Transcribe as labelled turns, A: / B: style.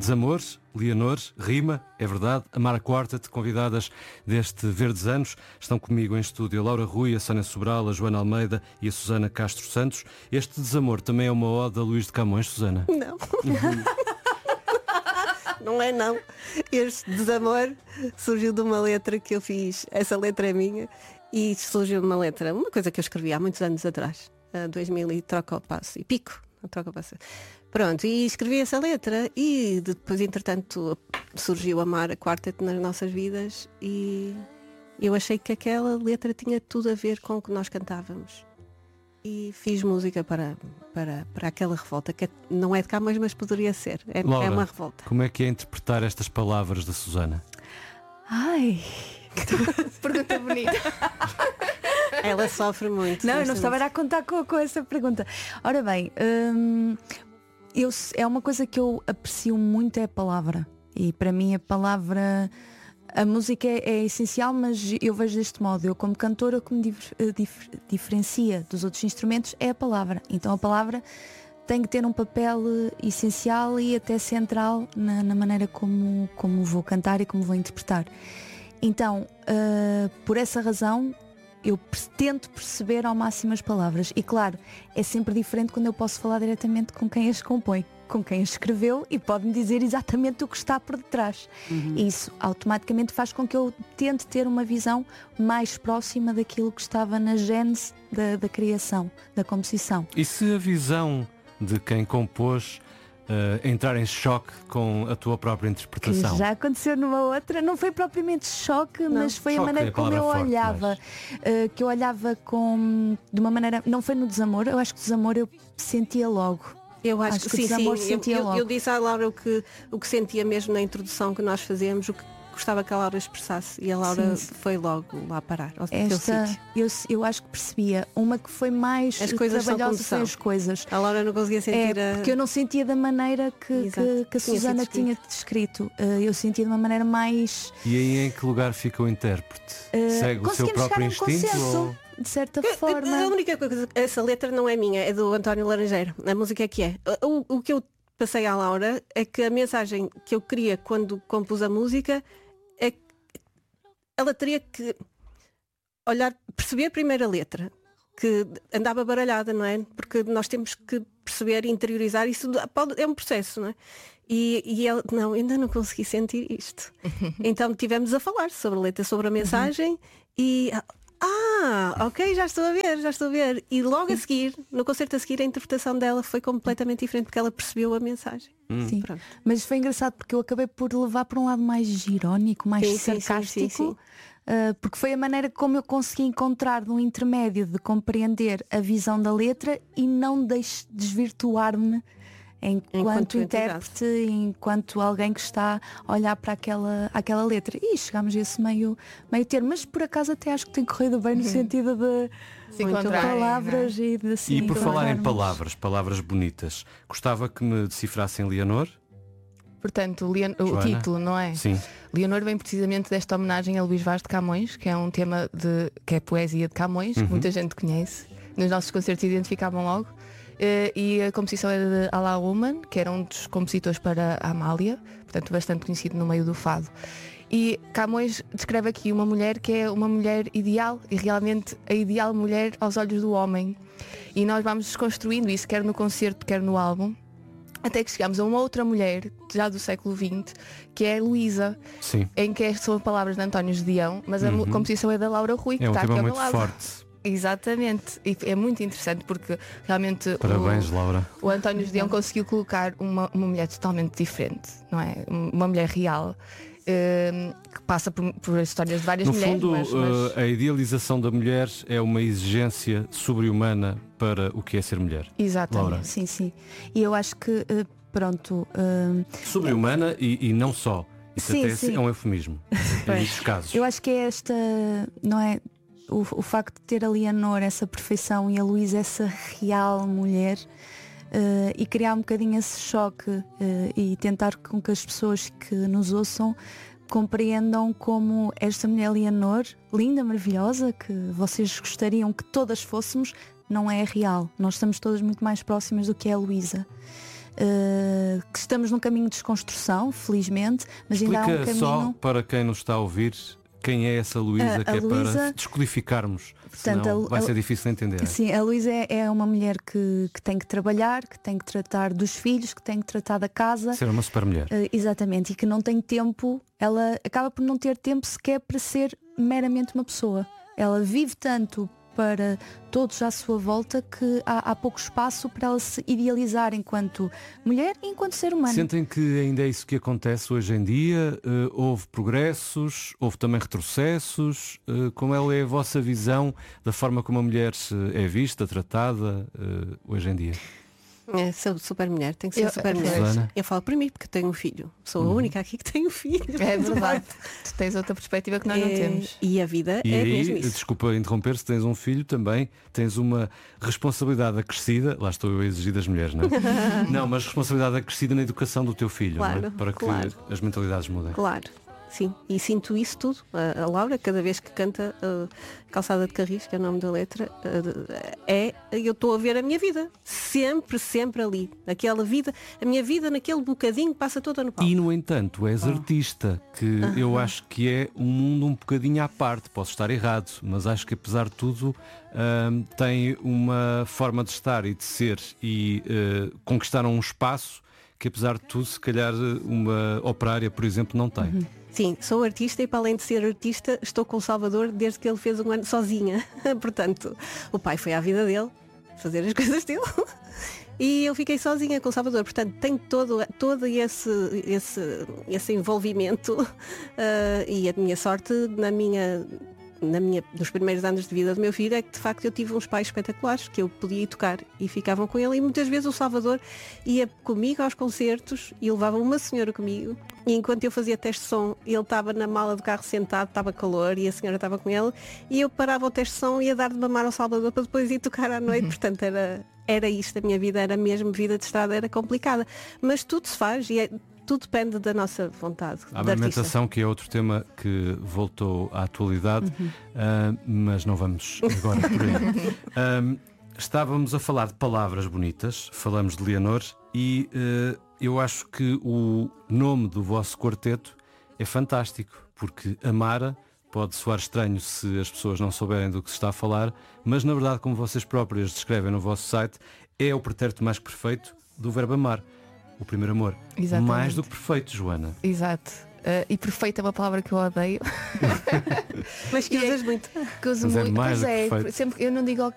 A: Desamor, Leonor, rima, é verdade. A Mara Quartet, convidadas deste Verdes Anos, estão comigo em estúdio a Laura Rui, a Sónia Sobral, a Joana Almeida e a Susana Castro Santos. Este Desamor também é uma ode a Luís de Camões, Susana?
B: Não. Não é não. Este Desamor surgiu de uma letra que eu fiz. Essa letra é minha. E surgiu de uma letra, uma coisa que eu escrevi há muitos anos atrás. 2000 e troca o passo. E pico. Troca o passo. Pronto, e escrevi essa letra. E depois, entretanto, surgiu a Mara Quartet nas nossas vidas. E eu achei que aquela letra tinha tudo a ver com o que nós cantávamos. E fiz música para aquela revolta, que não é de Camões, mas poderia ser.
A: Laura,
B: é uma revolta.
A: Como é que é interpretar estas palavras da Susana?
C: Ai, pergunta bonita.
B: Ela sofre muito.
C: Não, eu não estava a contar com essa pergunta. Ora bem, é uma coisa que eu aprecio muito, é a palavra. E para mim a palavra... A música é essencial, mas eu vejo deste modo. Eu como cantora, o que me diferencia dos outros instrumentos é a palavra. Então a palavra tem que ter um papel essencial e até central na maneira como vou cantar e como vou interpretar. Então, por essa razão, eu tento perceber ao máximo as palavras. E claro, é sempre diferente quando eu posso falar diretamente com quem as compõe, com quem as escreveu, e pode-me dizer exatamente o que está por detrás. Isso automaticamente faz com que eu tente ter uma visão mais próxima daquilo que estava na gênese da criação, da composição.
A: E se a visão de quem compôs entrar em choque com a tua própria interpretação?
C: Que já aconteceu numa outra, não foi propriamente choque, mas foi
A: choque
C: a maneira como eu
A: forte,
C: olhava. Que eu olhava de uma maneira, não foi no Desamor, eu acho que o Desamor eu sentia logo.
B: Eu acho que sim. Eu disse à Laura o que sentia mesmo na introdução que nós fazíamos, o que gostava que a Laura expressasse, e a Laura foi logo lá parar ao teu sítio.
C: Eu acho que percebia. Uma que foi mais
B: as coisas
C: trabalhosa foi as coisas.
B: A Laura não conseguia sentir
C: porque eu não sentia da maneira que a Susana tinha descrito. Eu sentia de uma maneira mais...
A: E aí em que lugar fica o intérprete? Segue o seu próprio instinto? Ou...
C: De certa forma.
B: A única coisa, essa letra não é minha, é do António Laranjeiro. A música é que é. O que eu passei à Laura é que a mensagem que eu queria quando compus a música é que ela teria que perceber a primeira letra, que andava baralhada, não é? Porque nós temos que perceber e interiorizar, isso é um processo, não é? E ela, não, ainda não consegui sentir isto. Então tivemos a falar sobre a letra, sobre a mensagem e... ok, já estou a ver. E logo a seguir, no concerto a seguir, a interpretação dela foi completamente diferente, porque ela percebeu a mensagem.
C: Sim. Mas foi engraçado porque eu acabei por levar para um lado mais irónico, mais sarcástico. Sim. Porque foi a maneira como eu consegui encontrar no intermédio de compreender a visão da letra e não desvirtuar-me enquanto intérprete, enquanto alguém que está a olhar para aquela letra. E chegámos a esse meio termo, mas por acaso até acho que tem corrido bem no sentido de palavras e de assim.
A: E por falar em palavras bonitas, gostava que me decifrassem Leonor?
D: Portanto, o título, não é?
A: Sim.
D: Leonor vem precisamente desta homenagem a Luís Vaz de Camões, que é um tema que é poesia de Camões, que muita gente conhece. Nos nossos concertos identificavam logo. E a composição é de Alá Woman, que era um dos compositores para a Amália, portanto bastante conhecido no meio do fado. E Camões descreve aqui uma mulher que é uma mulher ideal, e realmente a ideal mulher aos olhos do homem. E nós vamos desconstruindo isso, quer no concerto, quer no álbum, até que chegamos a uma outra mulher, já do século XX, que é Luísa, em que são palavras de António Gedeão, mas a composição é da Laura Rui, que
A: é um
D: está aqui
A: tema
D: ao meu
A: muito
D: lado.
A: forte.
D: Exatamente, e é muito interessante porque realmente
A: parabéns, Laura.
D: O António Gedeão conseguiu colocar uma mulher totalmente diferente, não é? Uma mulher real, que passa por histórias de várias mulheres.
A: No fundo, a idealização da mulher é uma exigência sobre-humana para o que é ser mulher.
C: Exatamente,
A: Laura.
C: sim. E eu acho que,
A: sobre-humana e não só. Isso até é um eufemismo, em muitos casos.
C: Eu acho que é esta, não é? O facto de ter a Leonor essa perfeição e a Luísa essa real mulher, e criar um bocadinho esse choque, e tentar com que as pessoas que nos ouçam compreendam como esta mulher Leonor, linda, maravilhosa, que vocês gostariam que todas fôssemos, não é real. Nós estamos todas muito mais próximas do que é a Luísa. que estamos num caminho de desconstrução, felizmente, mas ainda há um
A: Explica
C: caminho.
A: só para quem nos está a ouvir quem é essa Luísa, que é
C: Luísa,
A: para descodificarmos,
C: portanto,
A: senão vai ser difícil de entender.
C: Sim, a Luísa é uma mulher que tem que trabalhar, que tem que tratar dos filhos, que tem que tratar da casa.
A: Ser uma super mulher.
C: Exatamente, e que não tem tempo, ela acaba por não ter tempo sequer para ser meramente uma pessoa. Ela vive tanto para todos à sua volta que há pouco espaço para ela se idealizar enquanto mulher e enquanto ser humano.
A: Sentem que ainda é isso que acontece hoje em dia? Houve progressos, houve também retrocessos? Como é a vossa visão da forma como a mulher é vista, tratada hoje em dia?
B: Sou super mulher, tenho que ser super mulher.
A: Susana?
B: Eu falo por mim, porque tenho um filho. Sou a única aqui que tem um filho.
D: É verdade. Tu tens outra perspectiva que nós não temos.
B: E a vida
A: E
B: é
A: aí,
B: mesmo isso.
A: desculpa interromper, se tens um filho também, tens uma responsabilidade acrescida, lá estou eu a exigir das mulheres, não é? Não, mas responsabilidade acrescida na educação do teu filho,
B: Claro,
A: não é? Para que
B: claro.
A: as mentalidades mudem.
B: Claro, sim. E sinto isso tudo. A Laura, cada vez que canta Calçada de Carris, que é o nome da letra, eu estou a ver a minha vida. Sempre, sempre ali. Aquela vida, a minha vida naquele bocadinho passa toda no palco.
A: E no entanto, és artista, que eu acho que é um mundo um bocadinho à parte, posso estar errado, mas acho que apesar de tudo tem uma forma de estar e de ser e conquistaram um espaço que apesar de tudo, se calhar uma operária, por exemplo, não tem.
B: Sim, sou artista e para além de ser artista estou com o Salvador desde que ele fez um ano sozinha. Portanto, o pai foi à vida dele, fazer as coisas dele. E eu fiquei sozinha com o Salvador. Portanto, tenho todo esse envolvimento e a minha sorte nos primeiros anos de vida do meu filho é que de facto eu tive uns pais espetaculares que eu podia ir tocar e ficavam com ele, e muitas vezes o Salvador ia comigo aos concertos e levava uma senhora comigo, e enquanto eu fazia teste de som ele estava na mala do carro sentado, estava calor e a senhora estava com ele, e eu parava o teste de som e ia dar de mamar ao Salvador para depois ir tocar à noite. Portanto era isto, a minha vida era mesmo vida de estrada, era complicada, mas tudo se faz e tudo depende da nossa vontade.
A: A amamentação, que é outro tema que voltou à atualidade, mas não vamos agora por aí. Estávamos a falar de palavras bonitas, falamos de Leonor, e eu acho que o nome do vosso quarteto é fantástico, porque Amara pode soar estranho se as pessoas não souberem do que se está a falar, mas na verdade, como vocês próprias descrevem no vosso site, é o pretérito mais perfeito do verbo amar. O primeiro amor.
D: Exatamente.
A: Mais do que perfeito, Joana.
D: Exato. E perfeito é uma palavra que eu odeio.
B: Mas que usas muito.
D: Que uso
A: Mas é
D: muito.
A: mais
D: Pois
A: do que perfeito.
D: sempre, eu não digo ok,